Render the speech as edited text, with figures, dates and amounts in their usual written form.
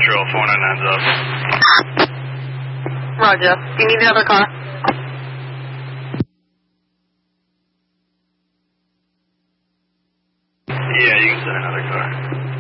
Patrol, 499's up. Roger. Do you need another car? Yeah, you can send another car.